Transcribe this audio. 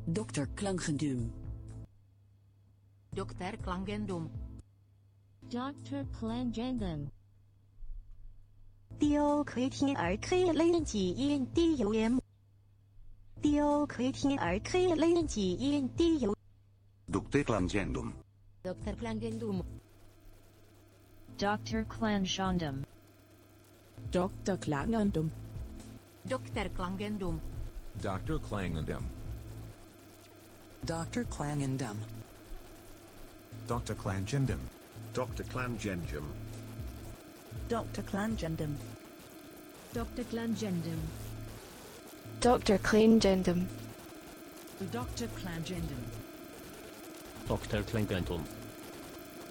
Dr. Klangendum. Dr. Klangendum. Dr. Klangendum. DOKTRKLNGENDUM. DOKTRKLNGENDUM. Dr. Klangendum. Dr. Klangendum. Dr. Klangendum. Dr. Klangendum. Dr. Klangendum. Dr. Klangendum. Dr. Klangendum. Dr. Klangendum. Dr. Klangendum. Dr. Klangendum. Dr. Klangendum. Dr. Klangendum. Dr. Klangendum. Dr. Klangendum.